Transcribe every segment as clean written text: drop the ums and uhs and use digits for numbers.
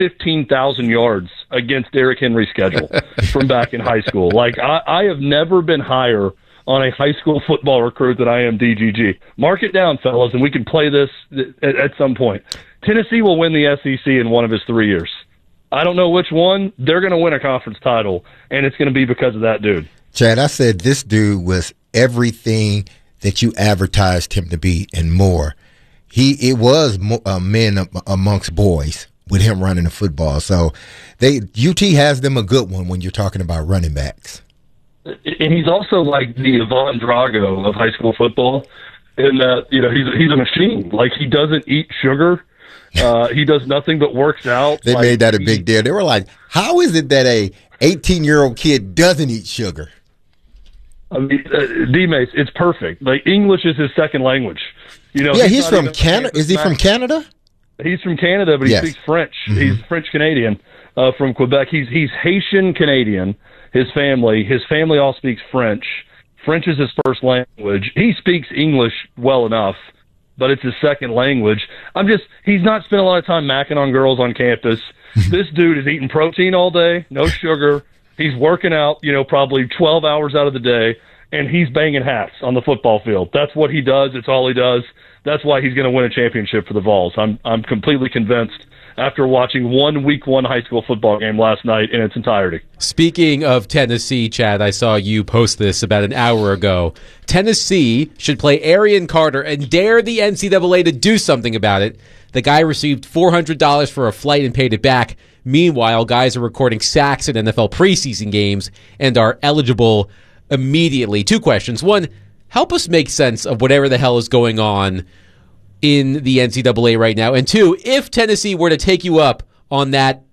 15,000 yards against Derrick Henry's schedule from back in high school. Like, I have never been higher on a high school football recruit than I am DGG. Mark it down, fellas, and we can play this at some point. Tennessee will win the SEC in one of his 3 years. I don't know which one. They're going to win a conference title, and it's going to be because of that dude. Chad, I said this dude was everything that you advertised him to be and more. It was men amongst boys with him running the football. So UT has them a good one when you're talking about running backs. And he's also like the Ivan Drago of high school football, in that he's a machine. Like, he doesn't eat sugar. He does nothing but works out. They made that a big deal. They were like, "How is it that a 18-year-old kid doesn't eat sugar?" I mean, D-Mace, it's perfect. Like, English is his second language. Yeah, he's from Canada. Is he from Canada? He's from Canada, but he speaks French. Mm-hmm. He's French-Canadian from Quebec. He's Haitian-Canadian, his family all speaks French. French is his first language. He speaks English well enough, but it's his second language. He's not spending a lot of time macking on girls on campus. This dude is eating protein all day, no sugar. He's working out, probably 12 hours out of the day, and he's banging hats on the football field. That's what he does. It's all he does. That's why he's going to win a championship for the Vols. I'm completely convinced after watching one Week 1 high school football game last night in its entirety. Speaking of Tennessee, Chad, I saw you post this about an hour ago. Tennessee should play Arian Carter and dare the NCAA to do something about it. The guy received $400 for a flight and paid it back. Meanwhile, guys are recording sacks in NFL preseason games and are eligible immediately. 2 questions. 1, help us make sense of whatever the hell is going on in the NCAA right now. And 2, if Tennessee were to take you up on that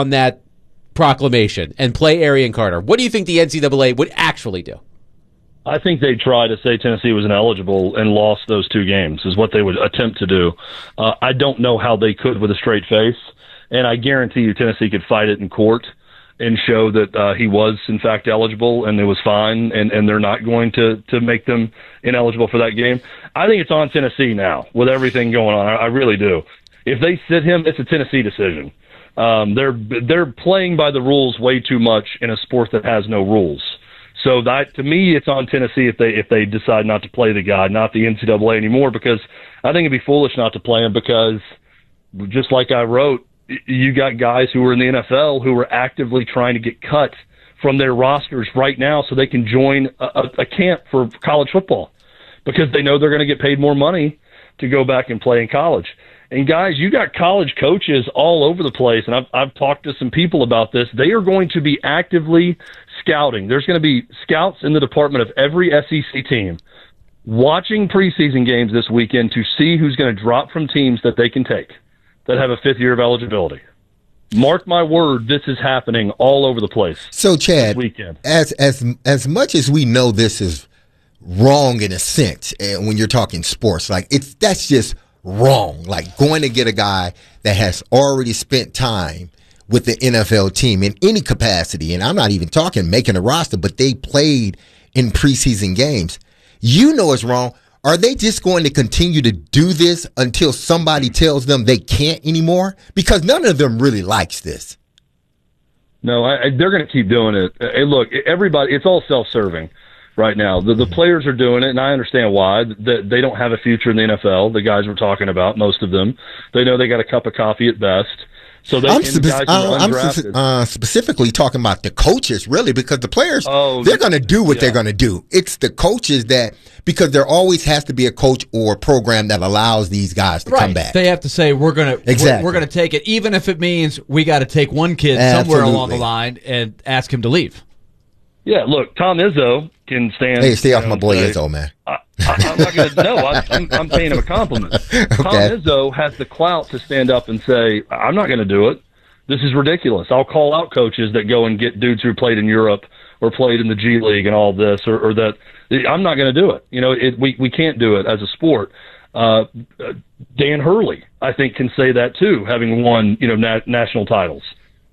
proclamation and play Arian Carter, what do you think the NCAA would actually do? I think they'd try to say Tennessee was ineligible and lost those 2 games is what they would attempt to do. I don't know how they could with a straight face, and I guarantee you Tennessee could fight it in court and show that he was, in fact, eligible and it was fine, and they're not going to make them ineligible for that game. I think it's on Tennessee now with everything going on. I really do. If they sit him, it's a Tennessee decision. They're playing by the rules way too much in a sport that has no rules. So that, to me, it's on Tennessee if they decide not to play the guy, not the NCAA anymore, because I think it'd be foolish not to play him because, just like I wrote, you got guys who are in the NFL who are actively trying to get cut from their rosters right now so they can join a camp for college football because they know they're going to get paid more money to go back and play in college. And guys, you got college coaches all over the place, and I've talked to some people about this. They are going to be actively scouting. There's going to be scouts in the department of every SEC team watching preseason games this weekend to see who's going to drop from teams that they can take that have a 5th year of eligibility. Mark my word, this is happening all over the place. So, Chad, this weekend. as much as we know this is wrong in a sense, and when you're talking sports, like that's just wrong. Like going to get a guy that has already spent time with the NFL team in any capacity, and I'm not even talking making a roster, but they played in preseason games. You know it's wrong. Are they just going to continue to do this until somebody tells them they can't anymore? Because none of them really likes this. No, they're going to keep doing it. Hey, look, everybody, it's all self-serving right now. The players are doing it, and I understand why. They don't have a future in the NFL, the guys we're talking about, most of them. They know they got a cup of coffee at best. So I'm specifically talking about the coaches, really, because the players, they're going to do what they're going to do. It's the coaches that, because there always has to be a coach or a program that allows these guys to come back. They have to say, we're going to take it, even if it means we got to take one kid somewhere along the line and ask him to leave. Yeah, look, Tom Izzo can stand. Hey, stay off my boy Izzo, man. I'm not going to. No, I'm paying him a compliment. Okay. Tom Izzo has the clout to stand up and say, "I'm not going to do it. This is ridiculous. I'll call out coaches that go and get dudes who played in Europe or played in the G League and all this, or that I'm not going to do it. We can't do it as a sport." Dan Hurley, I think, can say that too, having won national titles.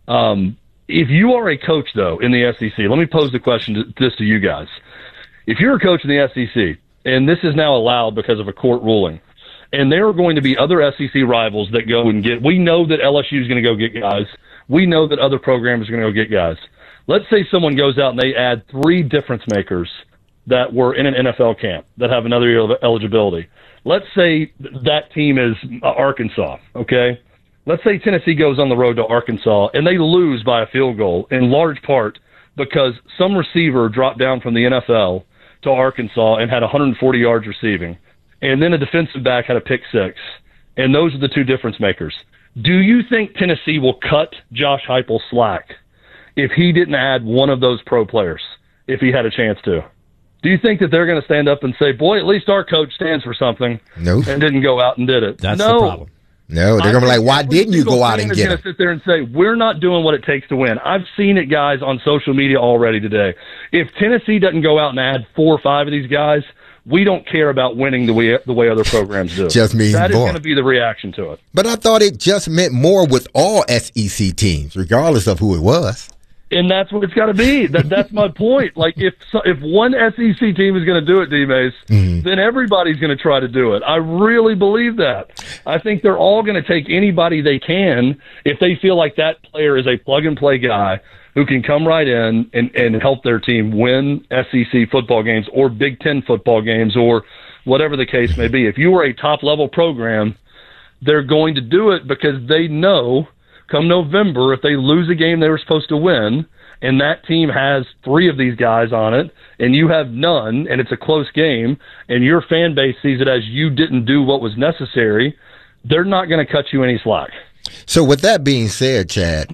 If you are a coach, though, in the SEC, let me pose the question to you guys. If you're a coach in the SEC, and this is now allowed because of a court ruling, And there are going to be other SEC rivals that go and get. We know that LSU is going to go get guys. We know that other programs are going to go get guys. Let's say someone goes out and they add 3 difference makers that were in an NFL camp that have another year of eligibility. Let's say that team is Arkansas, okay? Let's say Tennessee goes on the road to Arkansas and they lose by a field goal in large part because some receiver dropped down from the NFL to Arkansas and had 140 yards receiving. And then a defensive back had a pick 6. And those are the 2 difference makers. Do you think Tennessee will cut Josh Heupel slack if he didn't add one of those pro players, if he had a chance to? Do you think that they're going to stand up and say, boy, at least our coach stands for something, Nope. and didn't go out and did it? That's the problem. No, they're going to be like, why didn't you go out and get him? Going to sit there and say, we're not doing what it takes to win. I've seen it, guys, on social media already today. If Tennessee doesn't go out and add 4 or 5 of these guys, we don't care about winning the way other programs do. Just means that more. is going to be the reaction to it. But I thought it just meant more with all SEC teams, regardless of who it was. And that's what it's got to be. That's my point. Like, if one SEC team is going to do it, D-Mace, then everybody's going to try to do it. I really believe that. I think they're all going to take anybody they can if they feel like that player is a plug-and-play guy who can come right in and help their team win SEC football games or Big Ten football games or whatever the case may be. If you are a top-level program, they're going to do it because they know come November, if they lose a game they were supposed to win, and that team has 3 of these guys on it, and you have none, and it's a close game, and your fan base sees it as you didn't do what was necessary, they're not going to cut you any slack. So with that being said, Chad,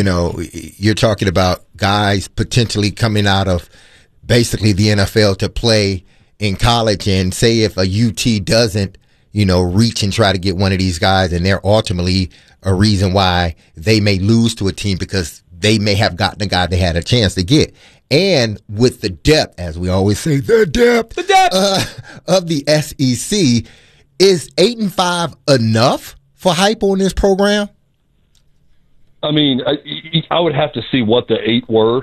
you're talking about guys potentially coming out of basically the NFL to play in college, and say if a UT doesn't, reach and try to get one of these guys, and they're ultimately a reason why they may lose to a team because they may have gotten a guy they had a chance to get. And with the depth, as we always say, the depth of the SEC, is 8-5 enough for Heupel in this program? I mean, I would have to see what the 8 were.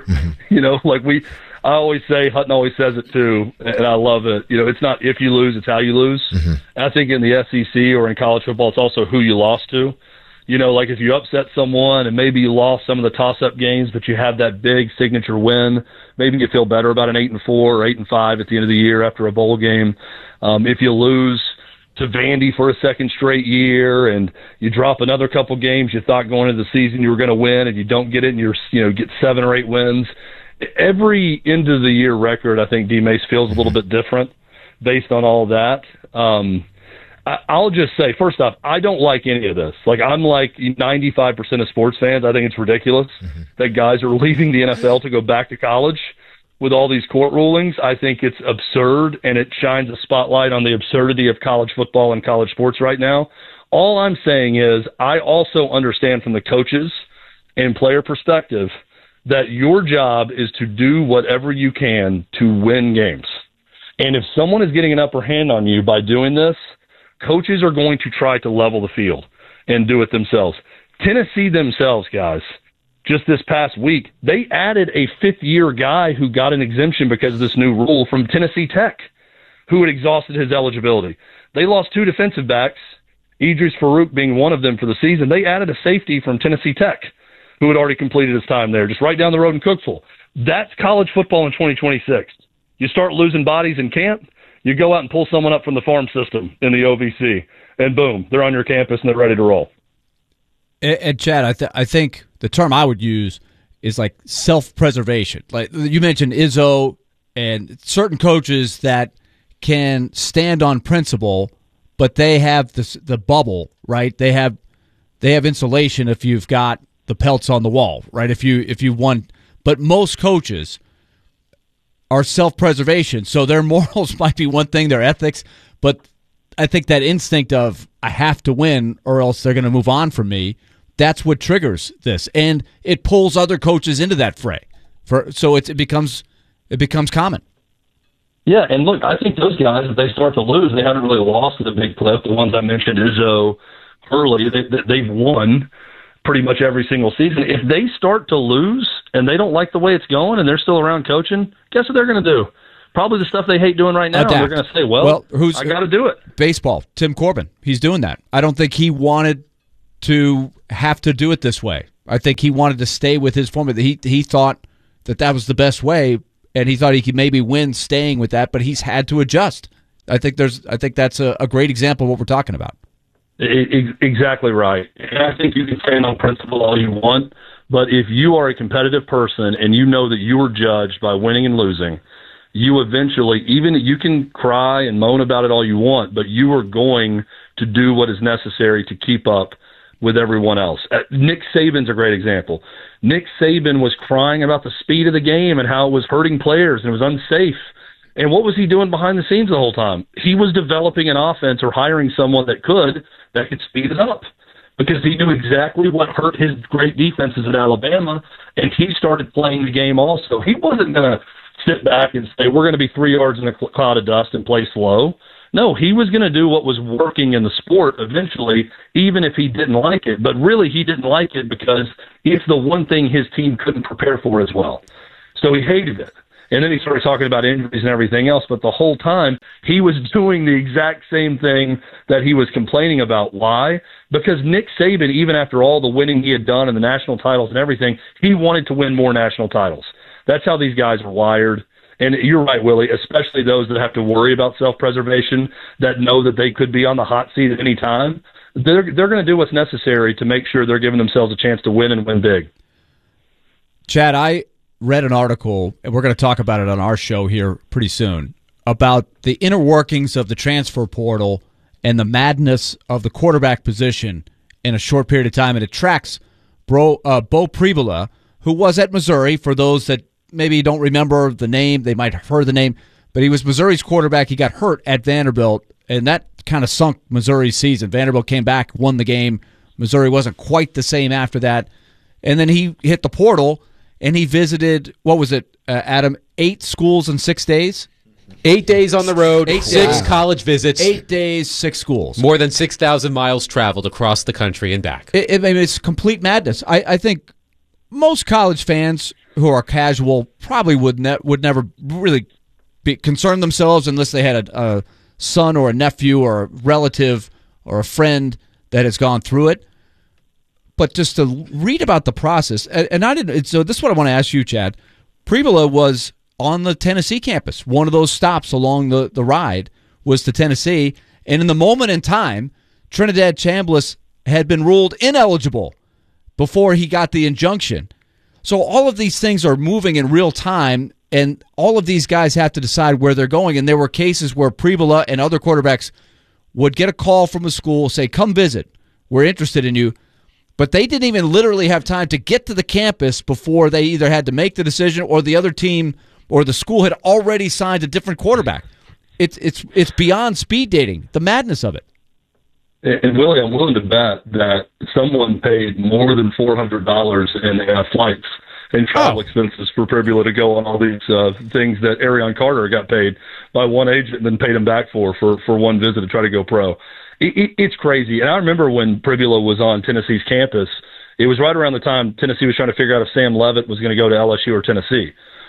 I always say, Hutton always says it too, and I love it. It's not if you lose, it's how you lose. I think in the SEC or in college football, it's also who you lost to. Like if you upset someone and maybe you lost some of the toss-up games, but you have that big signature win, maybe you feel better about an 8-4 or 8-5 at the end of the year after a bowl game. If you lose to Vandy for a second straight year and you drop another couple games you thought going into the season you were going to win and you don't get it and you get 7 or 8 wins. Every end of the year record, I think D-Mace feels a little bit different based on all that. I'll just say, first off, I don't like any of this. I'm like 95% of sports fans. I think it's ridiculous that guys are leaving the NFL to go back to college with all these court rulings. I think it's absurd, and it shines a spotlight on the absurdity of college football and college sports right now. All I'm saying is I also understand from the coaches and player perspective that your job is to do whatever you can to win games. And if someone is getting an upper hand on you by doing this, coaches are going to try to level the field and do it themselves. Tennessee themselves, guys, just this past week, they added a 5th-year guy who got an exemption because of this new rule from Tennessee Tech, who had exhausted his eligibility. They lost 2 defensive backs, Idris Farouk being one of them for the season. They added a safety from Tennessee Tech who had already completed his time there, just right down the road in Cookeville. That's college football in 2026. You start losing bodies in camp, you go out and pull someone up from the farm system in the OVC, and boom, they're on your campus and they're ready to roll. And Chad, I think the term I would use is like self-preservation. Like you mentioned Izzo and certain coaches that can stand on principle, but they have the bubble, right? They have insulation if you've got the pelts on the wall, right? If you won, but most coaches are self-preservation, so their morals might be one thing, their ethics, but I think that instinct of I have to win or else they're going to move on from me, that's what triggers this, and it pulls other coaches into that fray. So it becomes common. Yeah, and look, I think those guys, if they start to lose, they haven't really lost at a big clip. The ones I mentioned, Izzo, Hurley, they've won pretty much every single season. If they start to lose and they don't like the way it's going and they're still around coaching, guess what they're going to do? probably the stuff they hate doing right now. Adapt. They're going to say, well I got to do it. Baseball, Tim Corbin, he's doing that. I don't think he wanted to have to do it this way. I think he wanted to stay with his formula. He thought that was the best way, and he thought he could maybe win staying with that, but he's had to adjust. I think that's a great example of what we're talking about. Exactly right. And I think you can stand on principle all you want, but if you are a competitive person and you know that you are judged by winning and losing, you eventually, even you can cry and moan about it all you want, but you are going to do what is necessary to keep up with everyone else. Nick Saban's a great example. Nick Saban was crying about the speed of the game and how it was hurting players and it was unsafe. And what was he doing behind the scenes the whole time? He was developing an offense or hiring someone that could speed it up, because he knew exactly what hurt his great defenses at Alabama, and he started playing the game also. He wasn't going to sit back and say, we're going to be 3 yards in a cloud of dust and play slow. No, he was going to do what was working in the sport eventually, even if he didn't like it. But really, he didn't like it because it's the one thing his team couldn't prepare for as well. So he hated it. And then he started talking about injuries and everything else. But the whole time, he was doing the exact same thing that he was complaining about. Why? Because Nick Saban, even after all the winning he had done and the national titles and everything, he wanted to win more national titles. That's how these guys are wired. And you're right, Willie, especially those that have to worry about self-preservation, that know that they could be on the hot seat at any time. They're going to do what's necessary to make sure they're giving themselves a chance to win and win big. Chad, I read an article, and we're going to talk about it on our show here pretty soon, about the inner workings of the transfer portal and the madness of the quarterback position in a short period of time. And it tracks Bo Pribula, who was at Missouri. For those that maybe don't remember the name, they might have heard the name, but he was Missouri's quarterback. He got hurt at Vanderbilt, and that kind of sunk Missouri's season. Vanderbilt came back, won the game. Missouri wasn't quite the same after that. And then he hit the portal, and he visited, what was it, Adam, 8 schools in 6 days? 8 days on the road, 6 college visits. 8 days, 6 schools. More than 6,000 miles traveled across the country and back. It's complete madness. I think most college fans who are casual probably would never really concern themselves unless they had a son or a nephew or a relative or a friend that has gone through it. But just to read about the process, and I didn't. So this is what I want to ask you, Chad. Pribula was on the Tennessee campus. One of those stops along the ride was to Tennessee, and in the moment in time, Trinidad Chambliss had been ruled ineligible before he got the injunction. So all of these things are moving in real time, and all of these guys have to decide where they're going. And there were cases where Pribula and other quarterbacks would get a call from a school, say, come visit, we're interested in you. But they didn't even literally have time to get to the campus before they either had to make the decision or the other team or the school had already signed a different quarterback. It's beyond speed dating, the madness of it. And Willie, I'm willing to bet that someone paid more than $400 in flights and travel expenses for Pribula to go on all these things that Arion Carter got paid by one agent and then paid him back for one visit to try to go pro. It's crazy. And I remember when Pribula was on Tennessee's campus, it was right around the time Tennessee was trying to figure out if Sam Leavitt was going to go to LSU or Tennessee.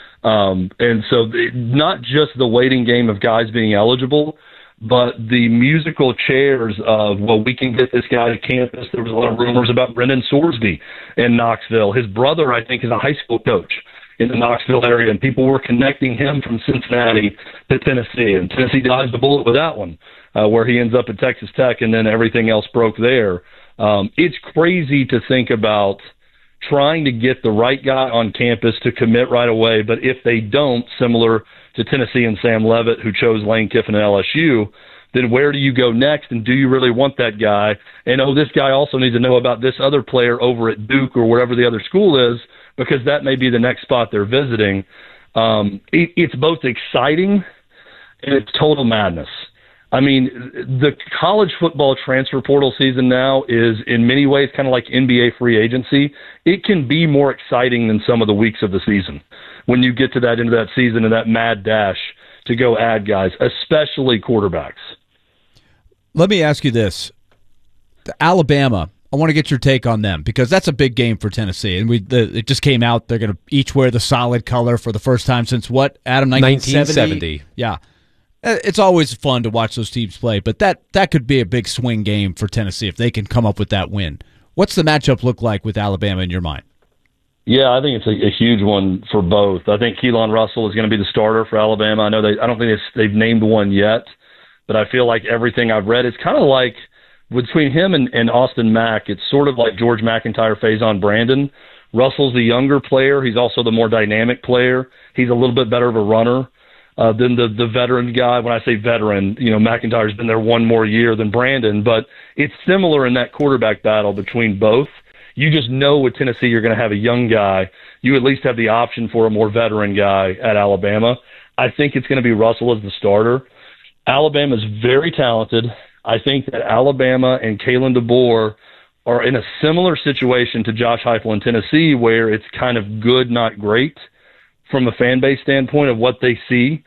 And so not just the waiting game of guys being eligible, but the musical chairs of, well, we can get this guy to campus. There was a lot of rumors about Brendan Sorsby in Knoxville. His brother, I think, is a high school coach in the Knoxville area, and people were connecting him from Cincinnati to Tennessee. And Tennessee dodged the bullet with that one, where he ends up at Texas Tech, and then everything else broke there. It's crazy to think about trying to get the right guy on campus to commit right away, but if they don't, similar to Tennessee and Sam Leavitt, who chose Lane Kiffin at LSU, then where do you go next, and do you really want that guy? And, this guy also needs to know about this other player over at Duke or wherever the other school is, because that may be the next spot they're visiting. It's both exciting and it's total madness. I mean, the college football transfer portal season now is in many ways kind of like NBA free agency. It can be more exciting than some of the weeks of the season when you get to that end of that season and that mad dash to go add guys, especially quarterbacks. Let me ask you this. Alabama I want to get your take on them because that's a big game for Tennessee. And it just came out. They're going to each wear the solid color for the first time since what, Adam? 1970? Yeah. It's always fun to watch those teams play, but that could be a big swing game for Tennessee if they can come up with that win. What's the matchup look like with Alabama in your mind? Yeah, I think it's a huge one for both. I think Keelan Russell is going to be the starter for Alabama. I don't think they've named one yet, but I feel like everything I've read is kind of like between him and Austin Mack, it's sort of like George McIntyre, Faison Brandon. Russell's the younger player. He's also the more dynamic player. He's a little bit better of a runner than the veteran guy. When I say veteran, McIntyre's been there one more year than Brandon, but it's similar in that quarterback battle between both. You just know with Tennessee you're going to have a young guy. You at least have the option for a more veteran guy at Alabama. I think it's going to be Russell as the starter. Alabama's very talented. I think that Alabama and Kalen DeBoer are in a similar situation to Josh Heupel in Tennessee, where it's kind of good, not great, from a fan base standpoint of what they see.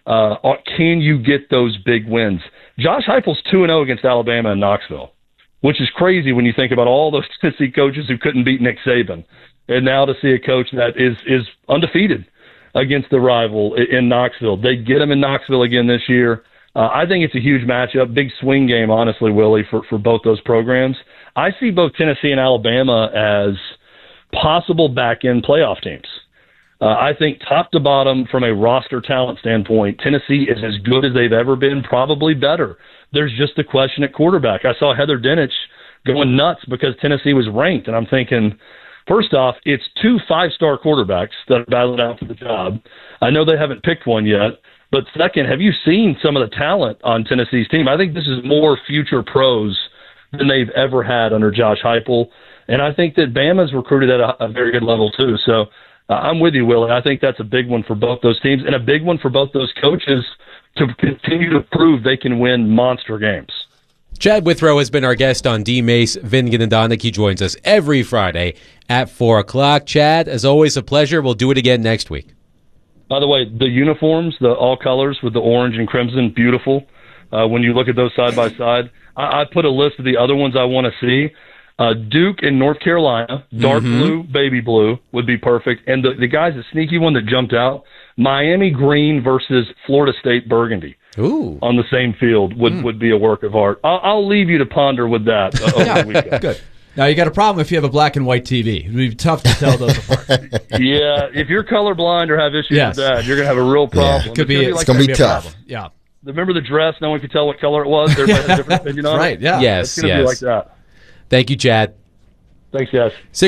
Can you get those big wins? Josh Heupel's 2-0 against Alabama in Knoxville, which is crazy when you think about all those Tennessee coaches who couldn't beat Nick Saban. And now to see a coach that is undefeated against the rival in Knoxville. They get him in Knoxville again this year. I think it's a huge matchup, big swing game, honestly, Willie, for both those programs. I see both Tennessee and Alabama as possible back-end playoff teams. I think top to bottom, from a roster talent standpoint, Tennessee is as good as they've ever been, probably better. There's just a question at quarterback. I saw Heather Dinich going nuts because Tennessee was ranked, and I'm thinking, first off, it's 2 5-star quarterbacks that are battling out for the job. I know they haven't picked one yet, but second, have you seen some of the talent on Tennessee's team? I think this is more future pros than they've ever had under Josh Heupel, and I think that Bama's recruited at a very good level too. So I'm with you, Will, and I think that's a big one for both those teams and a big one for both those coaches to continue to prove they can win monster games. Chad Withrow has been our guest on D. Mace, Vingan, and Donick. He joins us every Friday at 4 o'clock. Chad, as always, a pleasure. We'll do it again next week. By the way, the uniforms, the all colors with the orange and crimson, beautiful. When you look at those side by side, I put a list of the other ones I want to see. Duke in North Carolina, dark blue, baby blue would be perfect. And the guy's a sneaky one that jumped out. Miami green versus Florida State burgundy. Ooh. On the same field would be a work of art. I'll leave you to ponder with that over the weekend. Good. Now, you got a problem if you have a black and white TV. It would be tough to tell those apart. Yeah, if you're colorblind or have issues with that, you're going to have a real problem. Yeah. It's going to be tough. Yeah. Remember the dress? No one could tell what color it was. Everybody had a different opinion on it. Right, yeah. Yes, It's going to be like that. Thank you, Chad. Thanks, guys.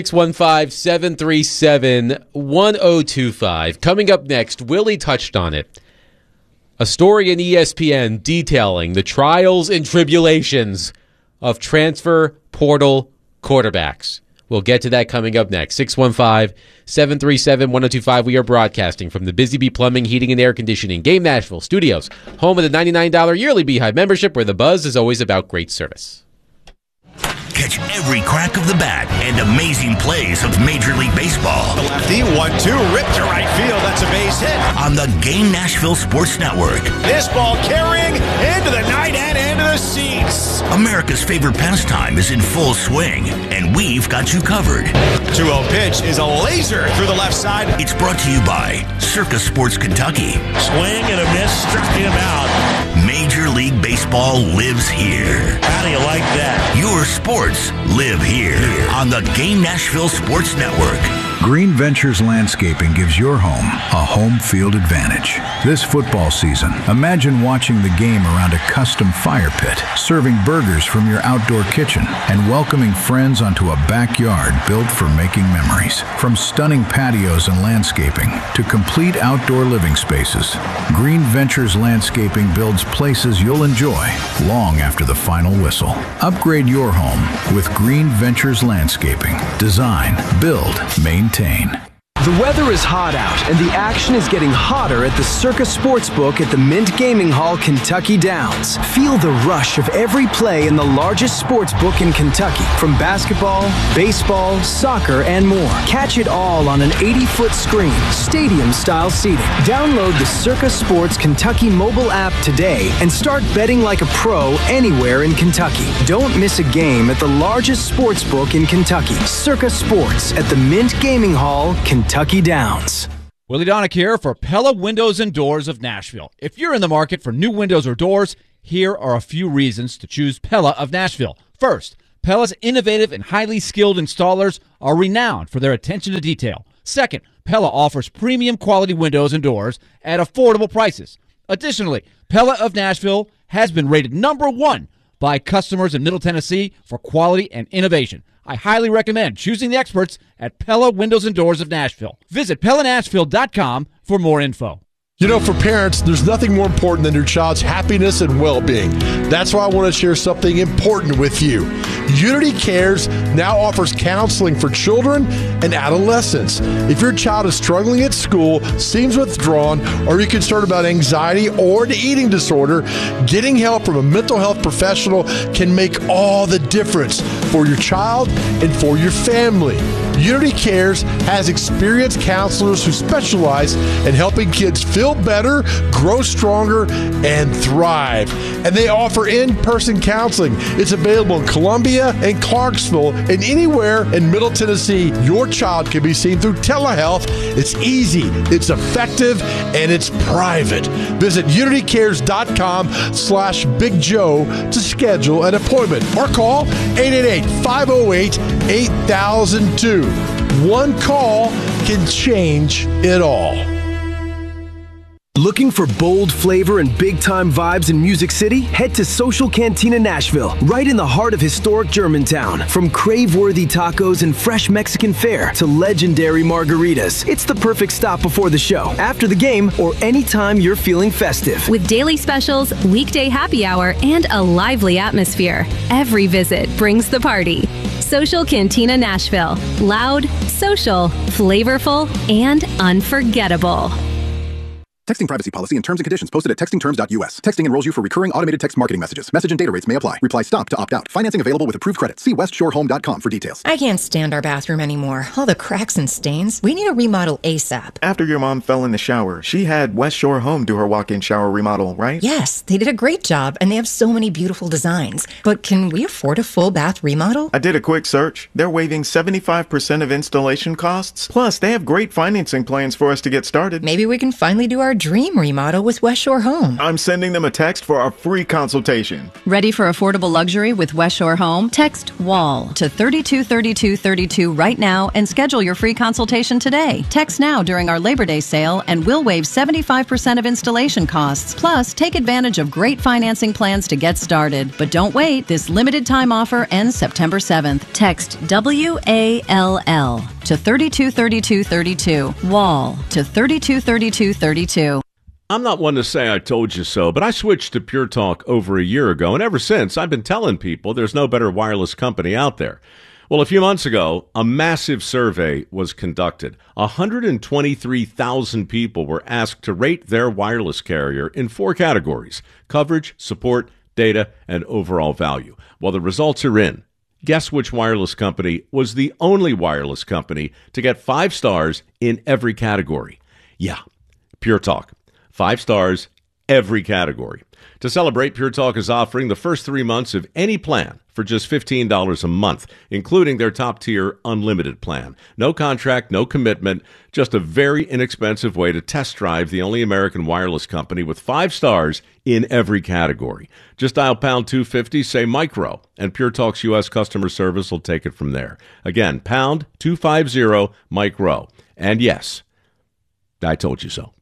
615-737-1025. Coming up next, Willie touched on it. A story in ESPN detailing the trials and tribulations of transfer portal quarterbacks. We'll get to that coming up next. 615-737-1025. We are broadcasting from the Busy Bee Plumbing, Heating, and Air Conditioning Game Nashville Studios, home of the $99 yearly Beehive membership, where the buzz is always about great service. Catch every crack of the bat and amazing plays of Major League Baseball. The lefty, 1-2, ripped to right field. That's a base hit. On the Game Nashville Sports Network. This ball carrying into the night and into the seats. America's favorite pastime is in full swing, and we've got you covered. 2-0 pitch is a laser through the left side. It's brought to you by Circus Sports Kentucky. Swing and a miss, struck him out. Major League Baseball lives here. How do you like that? Your sports live here on the Game Nashville Sports Network. Green Ventures Landscaping gives your home a home field advantage. This football season, imagine watching the game around a custom fire pit, serving burgers from your outdoor kitchen, and welcoming friends onto a backyard built for making memories. From stunning patios and landscaping to complete outdoor living spaces, Green Ventures Landscaping builds places you'll enjoy long after the final whistle. Upgrade your home with Green Ventures Landscaping. Design, build, maintain. The weather is hot out, and the action is getting hotter at the Circa Sportsbook at the Mint Gaming Hall, Kentucky Downs. Feel the rush of every play in the largest sportsbook in Kentucky, from basketball, baseball, soccer, and more. Catch it all on an 80-foot screen, stadium-style seating. Download the Circa Sports Kentucky mobile app today and start betting like a pro anywhere in Kentucky. Don't miss a game at the largest sportsbook in Kentucky, Circa Sports at the Mint Gaming Hall, Kentucky Downs. Willie Donick here for Pella Windows and Doors of Nashville. If you're in the market for new windows or doors, here are a few reasons to choose Pella of Nashville. First, Pella's innovative and highly skilled installers are renowned for their attention to detail. Second, Pella offers premium quality windows and doors at affordable prices. Additionally, Pella of Nashville has been rated number 1 by customers in Middle Tennessee for quality and innovation. I highly recommend choosing the experts at Pella Windows and Doors of Nashville. Visit PellaNashville.com for more info. You know, for parents, there's nothing more important than your child's happiness and well-being. That's why I want to share something important with you. Unity Cares now offers counseling for children and adolescents. If your child is struggling at school, seems withdrawn, or you're concerned about anxiety or an eating disorder, getting help from a mental health professional can make all the difference for your child and for your family. Unity Cares has experienced counselors who specialize in helping kids feel better, grow stronger, and thrive. And they offer in-person counseling. It's available in Columbia and Clarksville and anywhere in Middle Tennessee. Your child can be seen through telehealth. It's easy, it's effective, and it's private. Visit unitycares.com/Big Joe to schedule an appointment or call 888-508-8002. One call can change it all. Looking for bold flavor and big-time vibes in Music City? Head to Social Cantina Nashville, right in the heart of historic Germantown. From crave-worthy tacos and fresh Mexican fare to legendary margaritas, it's the perfect stop before the show, after the game, or anytime you're feeling festive. With daily specials, weekday happy hour, and a lively atmosphere, every visit brings the party. Social Cantina Nashville. Loud, social, flavorful, and unforgettable. Texting privacy policy and terms and conditions posted at textingterms.us. Texting enrolls you for recurring automated text marketing messages. Message and data rates may apply. Reply STOP to opt out. Financing available with approved credit. See westshorehome.com for details. I can't stand our bathroom anymore. All the cracks and stains. We need a remodel ASAP. After your mom fell in the shower, she had West Shore Home do her walk-in shower remodel, right? Yes, they did a great job, and they have so many beautiful designs. But can we afford a full bath remodel? I did a quick search. They're waiving 75% of installation costs. Plus, they have great financing plans for us to get started. Maybe we can finally do our dream remodel with West Shore Home. I'm sending them a text for our free consultation. Ready for affordable luxury with West Shore Home? Text WALL to 323232 right now and schedule your free consultation today. Text now during our Labor Day sale and we'll waive 75% of installation costs. Plus, take advantage of great financing plans to get started. But don't wait. This limited time offer ends September 7th. Text WALL to 323232. WALL to 323232. I'm not one to say I told you so, but I switched to Pure Talk over a year ago, and ever since, I've been telling people there's no better wireless company out there. Well, a few months ago, a massive survey was conducted. 123,000 people were asked to rate their wireless carrier in 4 categories: coverage, support, data, and overall value. Well, the results are in. Guess which wireless company was the only wireless company to get 5 stars in every category? Yeah, Pure Talk. 5 stars, every category. To celebrate, Pure Talk is offering the first 3 months of any plan for just $15 a month, including their top-tier unlimited plan. No contract, no commitment, just a very inexpensive way to test drive the only American wireless company with 5 stars in every category. Just dial pound 250, say micro, and Pure Talk's U.S. customer service will take it from there. Again, pound 250 micro. And yes, I told you so.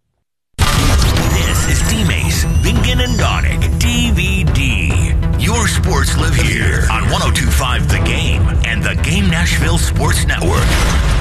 This is D-Mace, Bingen and Donick, DVD. Your sports live here on 102.5 The Game and the Game Nashville Sports Network.